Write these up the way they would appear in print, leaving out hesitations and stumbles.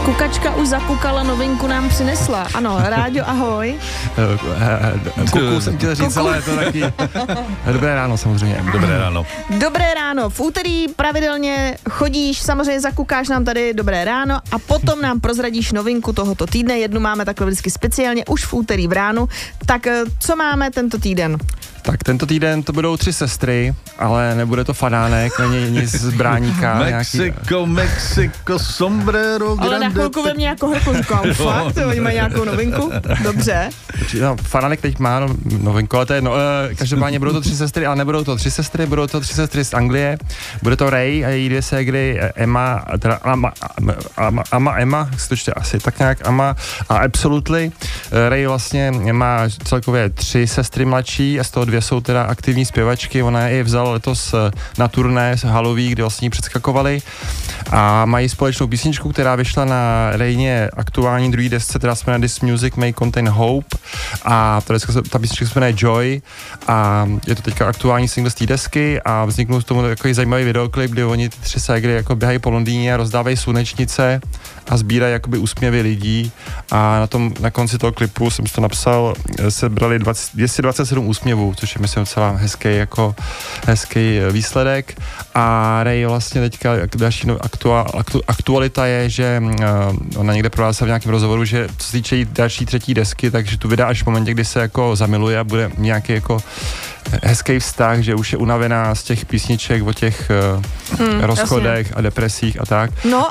Kukačka už zakukala, novinku nám přinesla. Ano, Ráďo, ahoj. Kuku jsem chtěl říct, ale je to taky... Dobré ráno samozřejmě. Dobré ráno. Dobré ráno. V úterý pravidelně chodíš, samozřejmě zakukáš nám tady dobré ráno a potom nám prozradíš novinku tohoto týdne. Jednu máme takhle vždycky speciálně už v úterý v ránu. Tak co máme tento týden? Tak tento týden to budou 3 sestry, ale nebude to fadánek, není nic z Bráníka. Mexiko, sombrero, ale na chvilku ve mně jako hrku říkám, fakt, oni mají nějakou novinku? Dobře. No, fadánek teď má novinku, ale to je každopádně budou to 3 sestry, ale nebudou to 3 sestry, budou to 3 sestry z Anglie. Bude to Ray a její 2 ségry Emma, teda Emma, jak se to čte asi tak nějak, Emma a Absolutely. Ray vlastně má celkově 3 sestry mladší a z toho 2 jsou teda aktivní zpěvačky, ona je vzala letos na turné halový, kde vlastně předskakovali a mají společnou písničku, která vyšla na Rayně aktuální druhý desce, která se jmenuje This Music May Contain Hope a ta písnička se jmenuje Joy a je to teďka aktuální single z té desky a vzniknul z tomu takový zajímavý videoklip, kdy oni ty 3 ségry jako běhají po Londýně a rozdávají slunečnice a sbírají jakoby úsměvy lidí a na konci toho klipu jsem si to napsal, se brali 227 úsměvů, což je myslím docela hezký výsledek a Ray vlastně teďka další aktualita je, že ona někde prohlásila v nějakém rozhovoru, že co se týče další 3. desky, takže tu vydá až v momentě, kdy se jako zamiluje a bude nějaký jako hezký vztah, že už je unavená z těch písniček o těch rozchodech jasně. A depresích a tak. No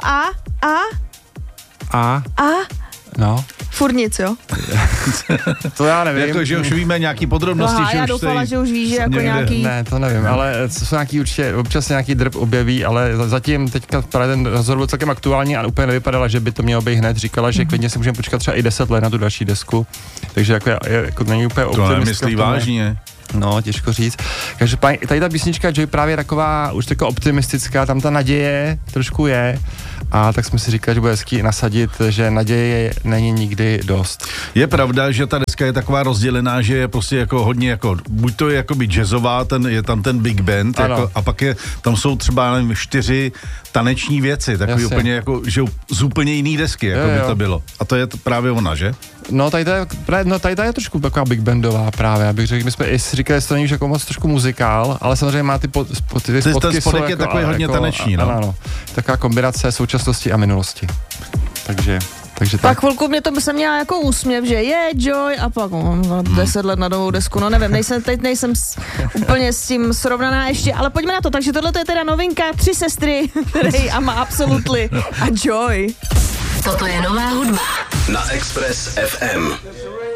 No. Furt nic, jo? To já nevím. Jako, že už víme nějaký podrobnosti. Já doufala, že už víš, že jako někde. Nějaký... Ne, to nevím, ale jsou nějaký určitě, občas nějaký drb objeví, ale zatím teďka právě ten rozhovor byl celkem aktuální a úplně nevypadala, že by to mělo být hned. Říkala, že klidně si můžeme počkat třeba i 10 let na tu další desku, takže jako není úplně optimistická. To nemyslí vážně. No, těžko říct. Takže tady ta písnička Joy právě taková už taková optimistická, tam ta naděje trošku je a tak jsme si říkali, že bude hezký nasadit, že naděje není nikdy dost. Je pravda, že ta deska je taková rozdělená, že je prostě jako hodně jako, buď to je jakoby jazzová, je tam ten big band jako, a pak tam jsou třeba nevím, 4 taneční věci, takový jasně. Úplně jako, že z úplně jiný desky, jako jo. By to bylo. A to je právě ona, že? No, tady je trošku taková big bandová právě, abych řekl, my jsme i říkali, že to není už jako moc trošku muzikál, ale samozřejmě má ty spotky ten spodek je takový hodně taneční, no. Ano. Taková kombinace současnosti a minulosti. Takže tak. Pak chvilku mě to se měla jako úsměv, že je Joy a pak 10 let na novou desku, no nevím, nejsem úplně s tím srovnaná ještě, ale pojďme na to, takže tohle je teda novinka 3 sestry, Ray a má Absolutely a Joy. Toto je nová hudba na Express FM.